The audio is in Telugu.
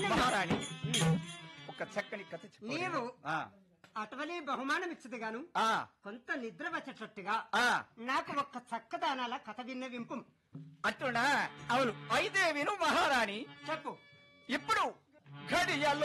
మహారాణి ఒక చక్కని కథ నీవు ఆ అటవలే బహుమానం ఇచ్చదు గాను ఆ కొంత నిద్ర వచ్చేటట్టుగా ఆ నాకు ఒక్క చక్కదానాల కథ విన్నవింపు. అట్లునా? అవును, అయితే విను మహారాణి. చెప్పు. ఇప్పుడు ఘడియలు